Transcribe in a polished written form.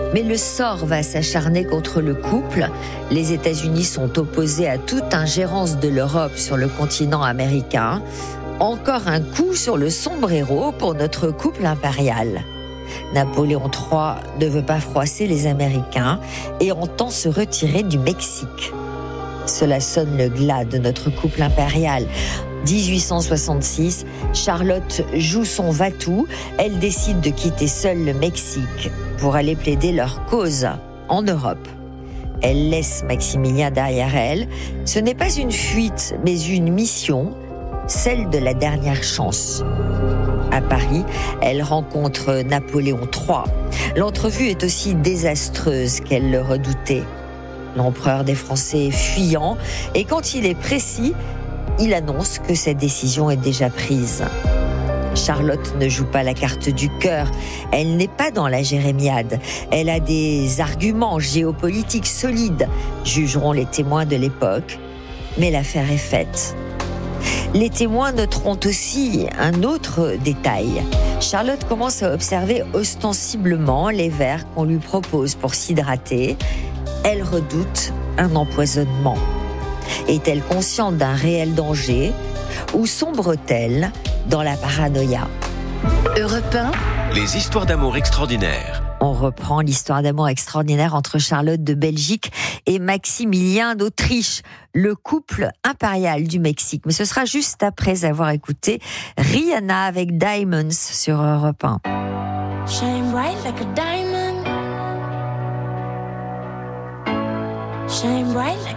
Mais le sort va s'acharner contre le couple. Les États-Unis sont opposés à toute ingérence de l'Europe sur le continent américain. Encore un coup sur le sombrero pour notre couple impérial. Napoléon III ne veut pas froisser les Américains et entend se retirer du Mexique. Cela sonne le glas de notre couple impérial. 1866, Charlotte joue son va-tout. Elle décide de quitter seule le Mexique pour aller plaider leur cause en Europe. Elle laisse Maximilien derrière elle. Ce n'est pas une fuite, mais une mission, celle de la dernière chance. À Paris, elle rencontre Napoléon III. L'entrevue est aussi désastreuse qu'elle le redoutait. L'empereur des Français est fuyant et quand il est précis, il annonce que cette décision est déjà prise. Charlotte ne joue pas la carte du cœur. Elle n'est pas dans la jérémiade. Elle a des arguments géopolitiques solides, jugeront les témoins de l'époque. Mais l'affaire est faite. Les témoins noteront aussi un autre détail. Charlotte commence à observer ostensiblement les verres qu'on lui propose pour s'hydrater. Elle redoute un empoisonnement. Est-elle consciente d'un réel danger ou sombre-t-elle dans la paranoïa ? Europe 1. Les histoires d'amour extraordinaires. On reprend l'histoire d'amour extraordinaire entre Charlotte de Belgique et Maximilien d'Autriche, le couple impérial du Mexique. Mais ce sera juste après avoir écouté Rihanna avec Diamonds sur Europe 1. Shine bright like a diamond. Shine bright like